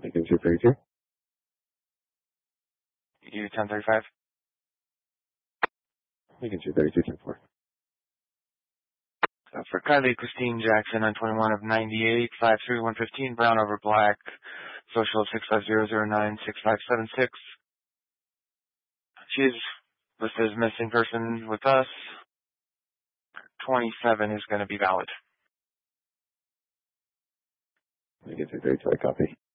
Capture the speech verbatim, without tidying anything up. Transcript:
Lincoln two thirty-two. U ten thirty-five. Lincoln two thirty-two, ten four. So for Kylie Christine Jackson, nine twenty-one of ninety-eight, five three one fifteen, brown over black, social of six five zero zero nine six five seven six. She's listed as missing person with us. twenty-seven is going to be valid. Lincoln two thirty-two, I copy.